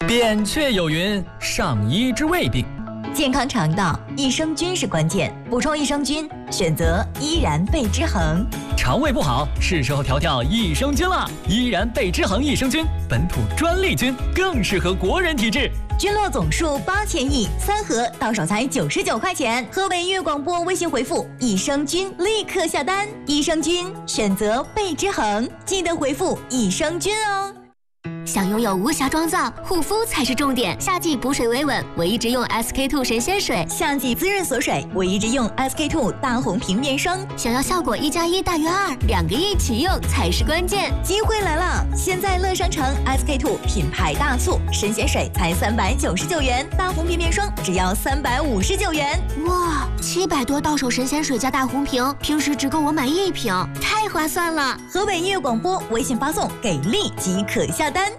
扁鹊有云：上医治未病。 健康肠道，益生菌是关键，补充益生菌，选择依然贝之恒。 肠胃不好，是时候调调益生菌了。依然贝之恒益生菌，本土专利菌，更适合国人体质。 菌落总数8000亿，3盒到手才99块钱。河北音乐广播微信回复益生菌，立刻下单。益生菌选择贝之恒，记得回复益生菌哦。 想拥有无瑕妆造，护肤才是重点。夏季补水维稳，我一直用 SK-II 神仙水； 夏季滋润锁水，我一直用 SK-II 大红瓶面霜。 想要效果1+1大于2，2个一起用才是关键。 机会来了！现在乐商城 SK-II 品牌大促，神仙水才399元，大红瓶面霜只要359元。 哇，700多到手神仙水加大红瓶，平时只够我买1瓶，太划算了！ 河北音乐广播微信发送给力即可下单。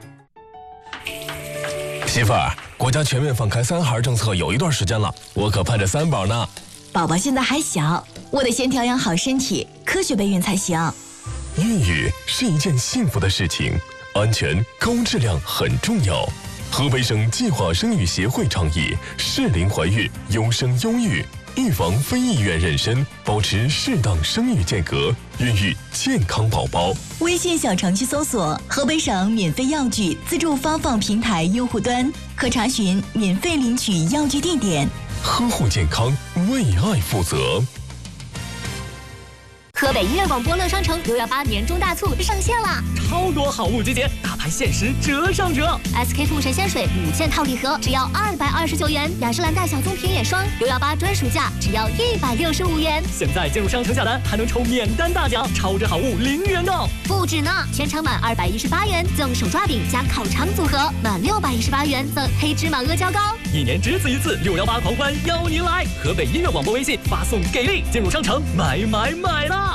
媳妇儿，国家全面放开3孩政策有一段时间了，我可盼着3宝呢。 宝宝现在还小，我得先调养好身体，科学备孕才行。 孕育是一件幸福的事情，安全高质量很重要。河北省计划生育协会倡议适龄怀孕，优生优育，预防非意愿妊娠，保持适当生育间隔，孕育健康宝宝。 微信小程序搜索河北省免费药具自助发放平台用户端，可查询免费领取药具地点。 呵护健康，为爱负责。 河北音乐广播乐商城618年终大促上线了， 超多好物集结，大牌限时折上折。 SK-II 神仙水5件套礼盒只要229元，雅诗兰黛小棕瓶眼霜618专属价只要165元。 现在进入商城下单还能抽免单大奖，超值好物零元购。 不止呢，全场满218元赠手抓饼加烤肠组合，满618元赠黑芝麻阿胶糕。 一年只此一次，618狂欢邀您来！河北音乐广播微信发送给力，进入商城买啦！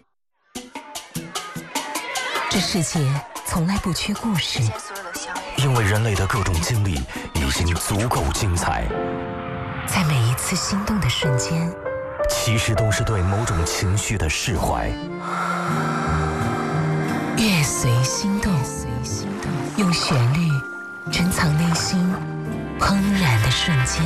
这世界从来不缺故事， 因为人类的各种经历已经足够精彩。 在每一次心动的瞬间， 其实都是对某种情绪的释怀。 乐随心动，用旋律珍藏内心怦然的瞬间。